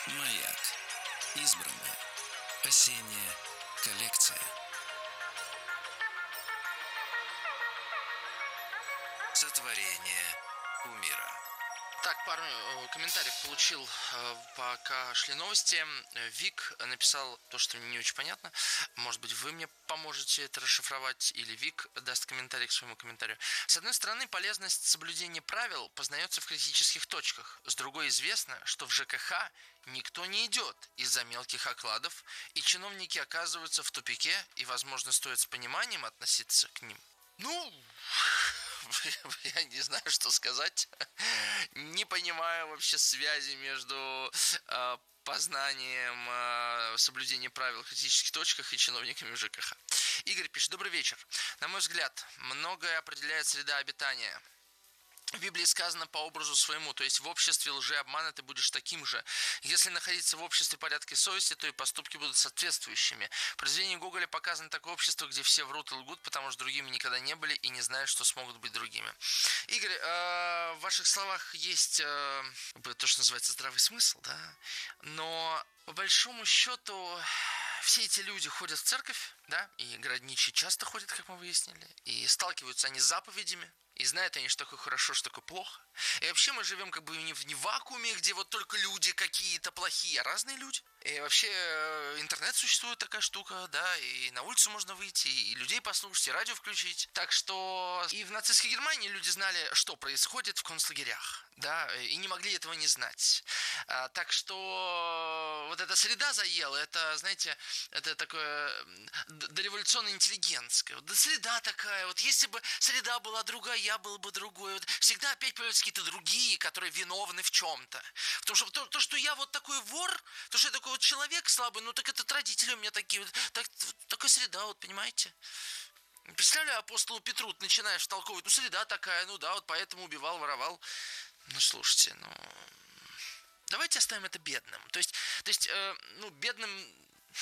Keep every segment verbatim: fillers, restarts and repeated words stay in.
Маяк. Избранное. Осенняя коллекция. Сотворение умира. Так, пару э, комментариев получил э, пока шли новости. Вик написал то, что мне не очень понятно. Может быть, вы мне поможете это расшифровать, или Вик даст комментарий к своему комментарию. С одной стороны, полезность соблюдения правил познается в критических точках. С другой, известно, что в ЖКХ никто не идет из-за мелких окладов, и чиновники оказываются в тупике, и, возможно, стоит с пониманием относиться к ним. Ну... Я не знаю, что сказать. Не понимаю вообще связи между э, познанием э, соблюдения правил в критических точках и чиновниками в ЖКХ. Игорь пишет: добрый вечер. На мой взгляд, многое определяет среда обитания. В Библии сказано по образу своему, то есть в обществе лжи и обмана ты будешь таким же. Если находиться в обществе порядка и совести, то и поступки будут соответствующими. В произведении Гоголя показано такое общество, где все врут и лгут, потому что другими никогда не были и не знают, что смогут быть другими. Игорь, э, в ваших словах есть э, то, что называется здравый смысл, да? Но по большому счету все эти люди ходят в церковь, да, и городничие часто ходят, как мы выяснили, и сталкиваются они с заповедями. И знают они, что такое хорошо, что такое плохо. И вообще мы живем как бы не в, не в вакууме, где вот только люди какие-то плохие, а разные люди. И вообще интернет существует, такая штука, да, и на улицу можно выйти, и людей послушать, и радио включить. Так что и в нацистской Германии люди знали, что происходит в концлагерях, да, и не могли этого не знать. А, так что вот эта среда заела, это, знаете, это такое дореволюционно-интеллигентское. Вот, да, среда такая, вот если бы среда была другая, я был бы другой. Вот всегда опять появляются какие-то другие, которые виновны в чем-то. Потому что то, то, что я вот такой вор, то, что я такой вот человек слабый, ну так это родители у меня такие. Вот, так, такая среда, вот понимаете? Представляю, апостолу Петру ты начинаешь втолковывать, ну среда такая, ну да, вот поэтому убивал, воровал. Ну слушайте, ну... Давайте оставим это бедным. То есть, то есть э, ну, бедным...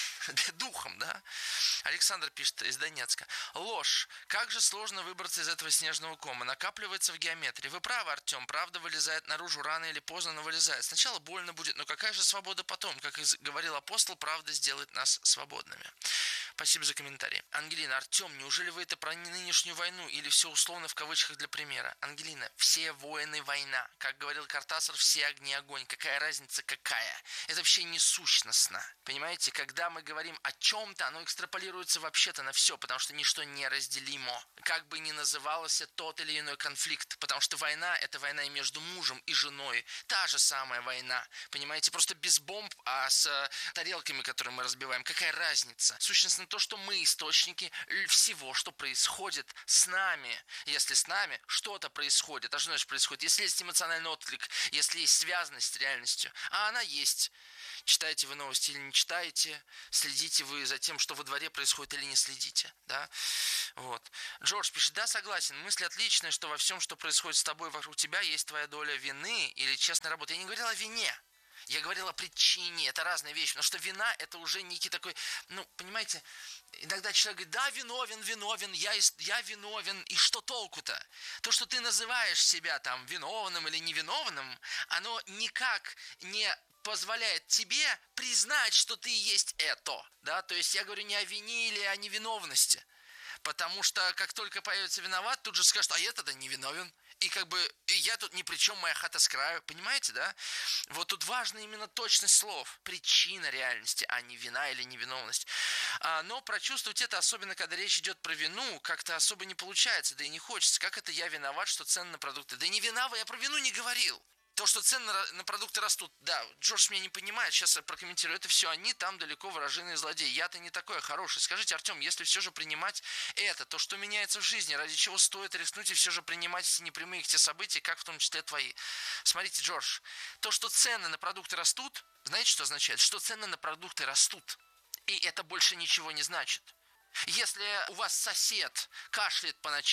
духом, да? Александр пишет из Донецка. Ложь. Как же сложно выбраться из этого снежного кома. Накапливается в геометрии. Вы правы, Артем. Правда вылезает наружу рано или поздно, но вылезает. Сначала больно будет, но какая же свобода потом? Как и говорил апостол, правда сделает нас свободными. Спасибо за комментарий. Ангелина, Артем, неужели вы это про нынешнюю войну или все условно в кавычках для примера? Ангелина, все войны война. Как говорил Картасар, все огни огонь. Какая разница какая? Это вообще не сущностно. Понимаете, когда мы говорим о чем-то, оно экстраполируется вообще-то на все, потому что ничто не разделимо. Как бы ни назывался тот или иной конфликт, потому что война – это война и между мужем и женой. Та же самая война. Понимаете, просто без бомб, а с тарелками, которые мы разбиваем. Какая разница? Сущностно то, что мы источники всего, что происходит с нами. Если с нами что-то происходит, а что значит происходит? Если есть эмоциональный отклик, если есть связанность с реальностью, а она есть. Читаете вы новости или не читаете, следите вы за тем, что во дворе происходит, или не следите, да? Вот. Джордж пишет: да, согласен, мысль отличная, что во всем, что происходит с тобой вокруг тебя, есть твоя доля вины или честной работы. Я не говорил о вине, я говорил о причине, это разные вещи, потому что вина это уже некий такой, ну, понимаете, иногда человек говорит: да, виновен, виновен, я, я виновен, и что толку-то? То, что ты называешь себя там виновным или невиновным, оно никак не позволяет тебе признать, что ты есть это, да, то есть я говорю не о вине или о невиновности, потому что как только появится виноват, тут же скажут: а я тогда не виновен, и как бы я тут ни при чем, моя хата с краю, понимаете, да? Вот тут важна именно точность слов, причина реальности, а не вина или невиновность. А, но прочувствовать это, особенно когда речь идет про вину, как-то особо не получается, да и не хочется. Как это я виноват, что цены на продукты? Да не виноват, я про вину не говорил. То, что цены на продукты растут, да, Джордж меня не понимает, сейчас я прокомментирую, это все они там далеко выраженные злодеи. Я-то не такой хороший. Скажите, Артем, если все же принимать это, то что меняется в жизни, ради чего стоит рискнуть и все же принимать эти непрямые те события, как в том числе твои? Смотрите, Джордж, то, что цены на продукты растут, знаете, что означает? Что цены на продукты растут. И это больше ничего не значит. Если у вас сосед кашляет по ночам,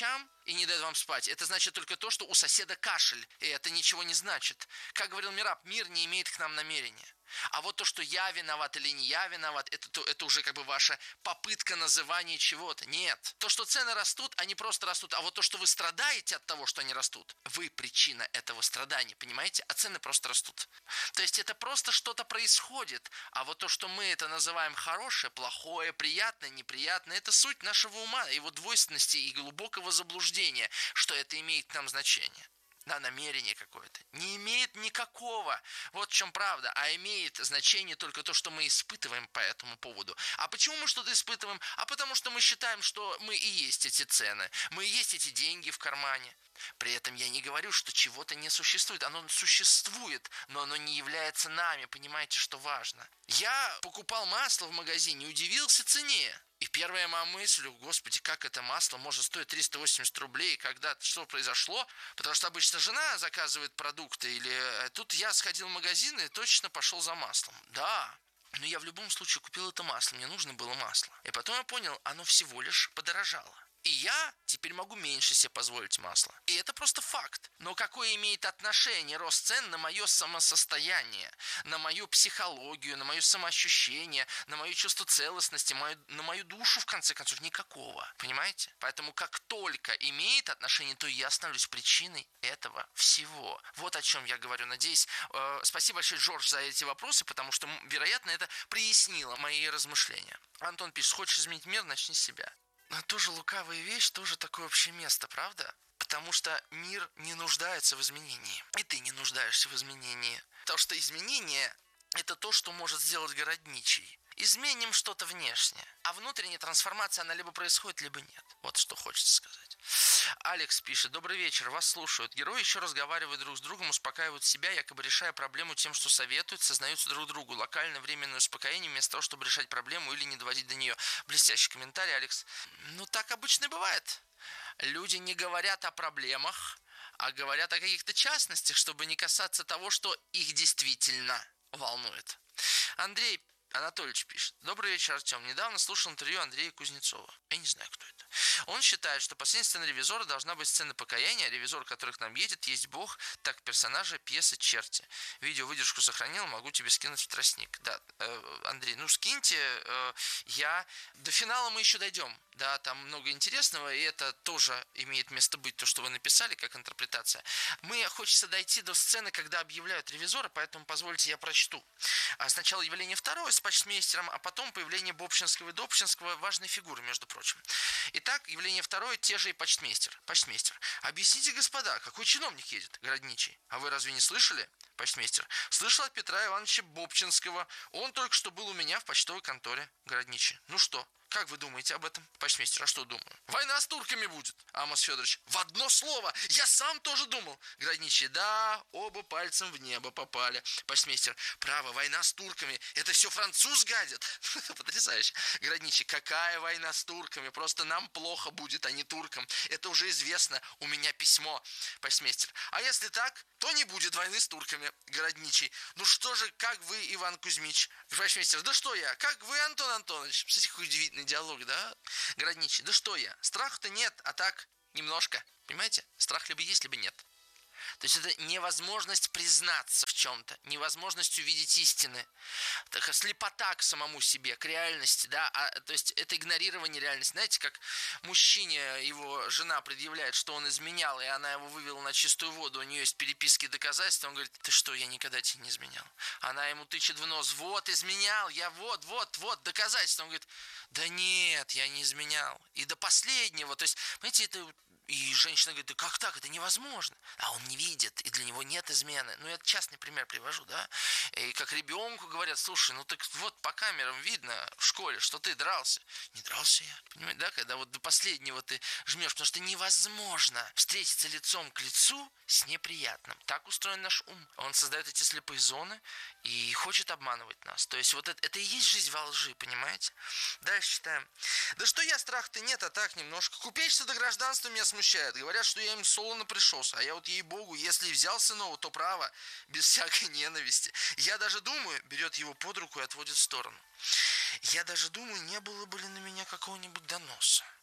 и не дает вам спать, это значит только то, что у соседа кашель, и это ничего не значит. Как говорил Мираб, мир не имеет к нам намерения. А вот то, что я виноват или не я виноват, это, это уже как бы ваша попытка называния чего-то. Нет. То, что цены растут, они просто растут. А вот то, что вы страдаете от того, что они растут, вы причина этого страдания, понимаете? А цены просто растут. То есть это просто что-то происходит. А вот то, что мы это называем хорошее, плохое, приятное, неприятное, это суть нашего ума, его двойственности и глубокого заблуждения, что это имеет к нам значение. Да, намерение какое-то. Не имеет никакого. Вот в чем правда. А имеет значение только то, что мы испытываем по этому поводу. А почему мы что-то испытываем? А потому что мы считаем, что мы и есть эти цены. Мы и есть эти деньги в кармане. При этом я не говорю, что чего-то не существует. Оно существует, но оно не является нами. Понимаете, что важно? Я покупал масло в магазине, удивился цене. И первая моя мысль: господи, как это масло может стоить триста восемьдесят рублей, когда что произошло? Потому что обычно жена заказывает продукты, или тут я сходил в магазин и точно пошел за маслом. Да, но я в любом случае купил это масло, мне нужно было масло. И потом я понял, оно всего лишь подорожало. И я теперь могу меньше себе позволить масло. И это просто факт. Но какое имеет отношение рост цен на мое самосостояние, на мою психологию, на мое самоощущение, на мое чувство целостности, мою, на мою душу, в конце концов? Никакого. Понимаете? Поэтому как только имеет отношение, то я становлюсь причиной этого всего. Вот о чем я говорю. Надеюсь, э, спасибо большое, Джордж, за эти вопросы, потому что, вероятно, это прояснило мои размышления. Антон пишет: хочешь изменить мир, начни с себя. Но тоже лукавая вещь, тоже такое общее место, правда? Потому что мир не нуждается в изменении. И ты не нуждаешься в изменении. Потому что изменение – это то, что может сделать городничий. Изменим что-то внешнее. А внутренняя трансформация, она либо происходит, либо нет. Вот что хочется сказать. Алекс пишет: добрый вечер, вас слушают. Герои еще разговаривают друг с другом, успокаивают себя, якобы решая проблему тем, что советуют, сознаются друг другу. Локальное временное успокоение вместо того, чтобы решать проблему или не доводить до нее. Блестящий комментарий, Алекс. Ну, так обычно и бывает. Люди не говорят о проблемах, а говорят о каких-то частностях, чтобы не касаться того, что их действительно волнует. Андрей Анатольевич пишет: добрый вечер, Артем. Недавно слушал интервью Андрея Кузнецова. Я не знаю, кто это. Он считает, что последняя сцена «Ревизора» должна быть сцена покаяния, а ревизор, который к нам едет, есть Бог, так персонажи пьесы «Черти». Видео выдержку сохранил, могу тебе скинуть в тростник. Да, э, Андрей, ну скиньте. Э, я... До финала мы еще дойдем. Да, там много интересного, и это тоже имеет место быть, то, что вы написали, как интерпретация. Мне хочется дойти до сцены, когда объявляют ревизора, поэтому позвольте я прочту. А сначала явление второе с почтмейстером, а потом появление Бобчинского и Добчинского, важной фигуры, между прочим. Итак, явление второе, те же и почтмейстер. Почтмейстер. Объясните, господа, какой чиновник едет? Городничий. А вы разве не слышали? Почтмейстер. Слышал от Петра Ивановича Бобчинского. Он только что был у меня в почтовой конторе. Городничий. Ну что? Как вы думаете об этом? Почтмейстер: а что думаю? Война с турками будет. Амос Федорович: в одно слово. Я сам тоже думал. Городничий: да, оба пальцем в небо попали. Почтмейстер: право, война с турками. Это все француз гадит. Потрясающе. Городничий: какая война с турками? Просто нам плохо будет, а не туркам. Это уже известно. У меня письмо. Почтмейстер: а если так, то не будет войны с турками. Городничий: ну что же, как вы, Иван Кузьмич? Почтмейстер: да что я? Как вы, Антон Антонович? Смотрите, какой удивительный диалог, да? Городничий: да что я? Страха-то нет, а так немножко. Понимаете? Страх либо есть, либо нет. То есть это невозможность признаться в чем-то, невозможность увидеть истины, так, слепота к самому себе, к реальности, да, а, то есть это игнорирование реальности. Знаете, как мужчине его жена предъявляет, что он изменял, и она его вывела на чистую воду, у нее есть переписки и доказательства, он говорит: ты что, я никогда тебе не изменял. Она ему тычет в нос: вот, изменял, я вот, вот, вот, доказательства. Он говорит: да нет, я не изменял. И до последнего, то есть, понимаете, это... И женщина говорит: да как так, это невозможно. А он не видит, и для него нет измены. Ну, я частный пример привожу, да. И как ребенку говорят: слушай, ну так вот по камерам видно в школе, что ты дрался. Не дрался я, понимаете, да, когда вот до последнего ты жмешь, потому что невозможно встретиться лицом к лицу с неприятным. Так устроен наш ум. Он создает эти слепые зоны и хочет обманывать нас. То есть вот это, это и есть жизнь во лжи, понимаете? Дальше читаем. Да что я, страха-то нет, а так немножко. Купечество до гражданства меня смущает. Говорят, что я им солоно пришелся. А я вот, ей-богу, если и взял сынова, то право, без всякой ненависти. Я даже думаю, берет его под руку и отводит в сторону. Я даже думаю, не было бы ли на меня какого-нибудь доноса.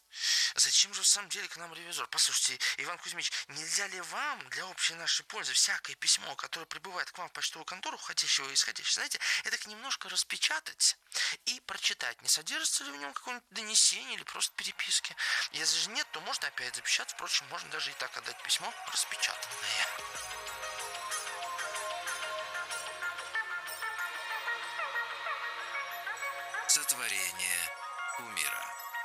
Зачем же в самом деле к нам ревизор? Послушайте, Иван Кузьмич, нельзя ли вам для общей нашей пользы всякое письмо, которое прибывает к вам в почтовую контору, входящего и исходящего, знаете, это немножко распечатать и прочитать, не содержится ли в нем какое-нибудь донесение или просто переписки. Если же нет, то можно опять запечатать. Впрочем, можно даже и так отдать письмо распечатанное. Сотворение кумира.